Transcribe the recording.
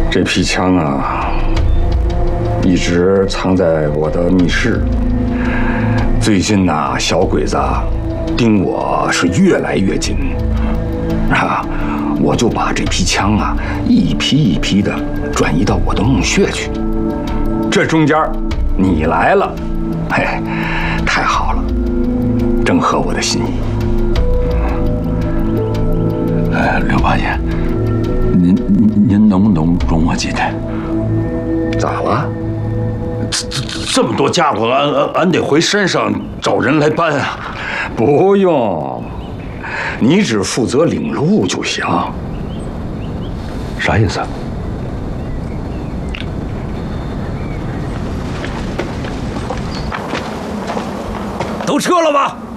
这批枪啊，一直藏在我的密室。最近呐，小鬼子盯我是越来越紧，啊，我就把这批枪啊一批一批的转移到我的墓穴去。这中间你来了，嘿，太好了，正合我的心意。 刘八爷，您能不能容我几天？ 咋了？ 这么多家伙，俺得回山上找人来搬啊！ 不用，你只负责领路就行。 啥意思？ 都撤了吧！